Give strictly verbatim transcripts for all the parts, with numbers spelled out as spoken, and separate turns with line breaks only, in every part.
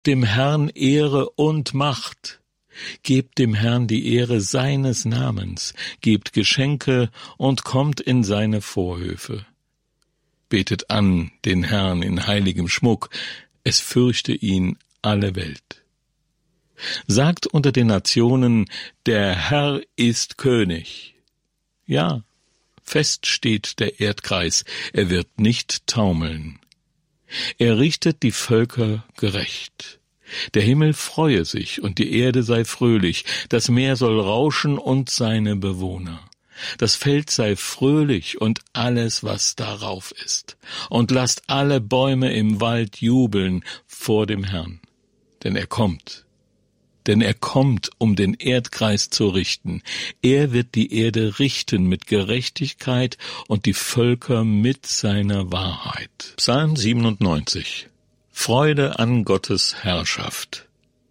dem Herrn Ehre und Macht. Gebt dem Herrn die Ehre seines Namens, gebt Geschenke und kommt in seine Vorhöfe. Betet an den Herrn in heiligem Schmuck, es fürchte ihn alle Welt. Sagt unter den Nationen, der Herr ist König. Ja, fest steht der Erdkreis, er wird nicht taumeln. Er richtet die Völker gerecht. Der Himmel freue sich und die Erde sei fröhlich, das Meer soll rauschen und seine Bewohner. Das Feld sei fröhlich und alles, was darauf ist. Und lasst alle Bäume im Wald jubeln vor dem Herrn. Denn er kommt. Denn er kommt, um den Erdkreis zu richten. Er wird die Erde richten mit Gerechtigkeit und die Völker mit seiner Wahrheit. Psalm siebenundneunzig. Freude an Gottes Herrschaft.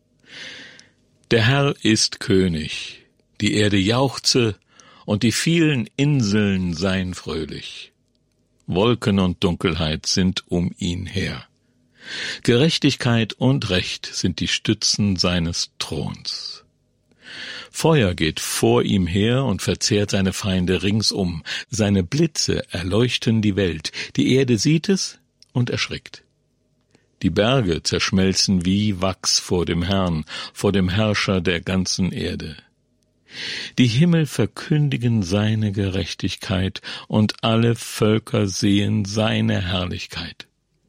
Der Herr ist König, die Erde jauchze und die vielen Inseln seien fröhlich. Wolken und Dunkelheit sind um ihn her. Gerechtigkeit und Recht sind die Stützen seines Throns. Feuer geht vor ihm her und verzehrt seine Feinde ringsum. Seine Blitze erleuchten die Welt. Die Erde sieht es und erschrickt. Die Berge zerschmelzen wie Wachs vor dem Herrn, vor dem Herrscher der ganzen Erde. Die Himmel verkündigen seine Gerechtigkeit und alle Völker sehen seine Herrlichkeit.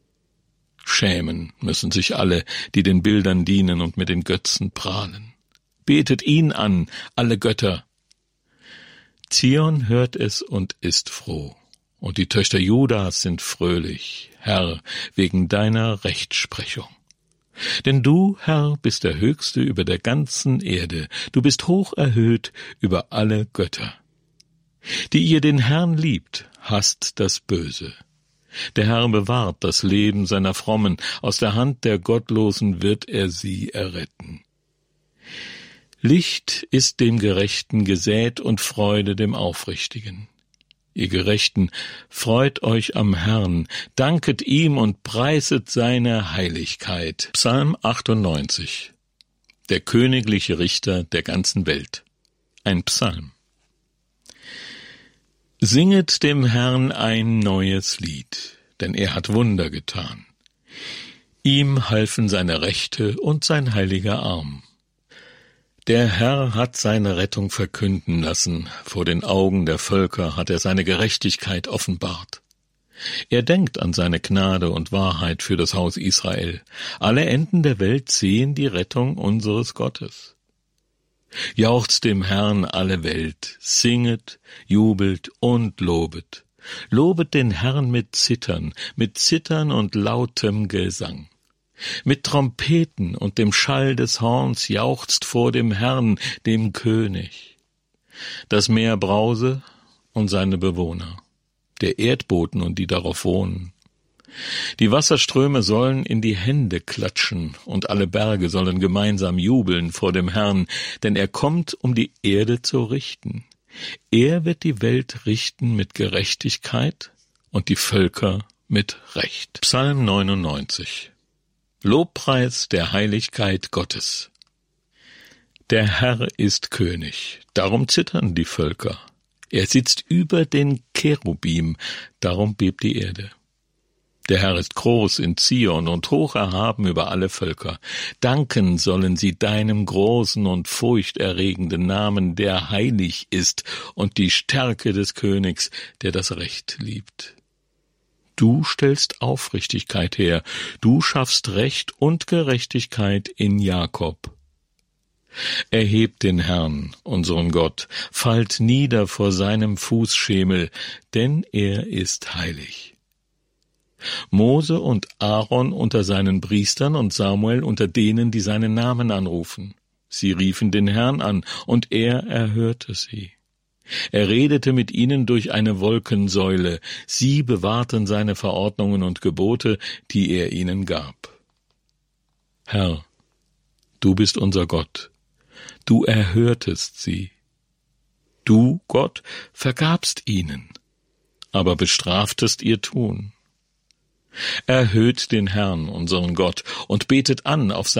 Schämen müssen sich alle, die den Bildern dienen und mit den Götzen prahlen. Betet ihn an, alle Götter. Zion hört es und ist froh, und die Töchter Judas sind fröhlich, Herr, wegen deiner Rechtsprechung. Denn du, Herr, bist der Höchste über der ganzen Erde, du bist hoch erhöht über alle Götter. Die ihr den Herrn liebt, hasst das Böse. Der Herr bewahrt das Leben seiner Frommen, aus der Hand der Gottlosen wird er sie erretten. Licht ist dem Gerechten gesät und Freude dem Aufrichtigen. Ihr Gerechten, freut euch am Herrn, danket ihm und preiset seine Heiligkeit. Psalm achtundneunzig. Der königliche Richter der ganzen Welt. Ein Psalm. Singet dem Herrn ein neues Lied, denn er hat Wunder getan. Ihm halfen seine Rechte und sein heiliger Arm. Der Herr hat seine Rettung verkünden lassen, vor den Augen der Völker hat er seine Gerechtigkeit offenbart. Er denkt an seine Gnade und Wahrheit für das Haus Israel. Alle Enden der Welt sehen die Rettung unseres Gottes. Jauchzt dem Herrn alle Welt, singet, jubelt und lobet. Lobet den Herrn mit Zittern, mit Zittern und lautem Gesang. Mit Trompeten und dem Schall des Horns jauchzt vor dem Herrn, dem König. Das Meer brause und seine Bewohner, der Erdboden und die darauf wohnen. Die Wasserströme sollen in die Hände klatschen und alle Berge sollen gemeinsam jubeln vor dem Herrn, denn er kommt, um die Erde zu richten. Er wird die Welt richten mit Gerechtigkeit und die Völker mit Recht. Psalm neunundneunzig. Lobpreis der Heiligkeit Gottes. Der Herr ist König, darum zittern die Völker. Er sitzt über den Cherubim, darum bebt die Erde. Der Herr ist groß in Zion und hoch erhaben über alle Völker. Danken sollen sie deinem großen und furchterregenden Namen, der heilig ist, und die Stärke des Königs, der das Recht liebt. Du stellst Aufrichtigkeit her, du schaffst Recht und Gerechtigkeit in Jakob. Erhebt den Herrn, unseren Gott, fallt nieder vor seinem Fußschemel, denn er ist heilig. Mose und Aaron unter seinen Priestern und Samuel unter denen, die seinen Namen anrufen. Sie riefen den Herrn an, und er erhörte sie. Er redete mit ihnen durch eine Wolkensäule, sie bewahrten seine Verordnungen und Gebote, die er ihnen gab. Herr, du bist unser Gott, du erhörtest sie. Du, Gott, vergabst ihnen, aber bestraftest ihr Tun. Erhöht den Herrn, unseren Gott, und betet an auf